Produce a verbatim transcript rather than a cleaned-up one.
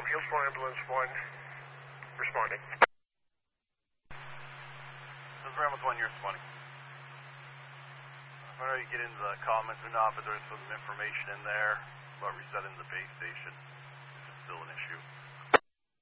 Field four Ambulance one, responding. This is Ambulance one, you're responding. I don't know if you get into the comments or not, but there's some information in there about resetting the base station. This is still an issue.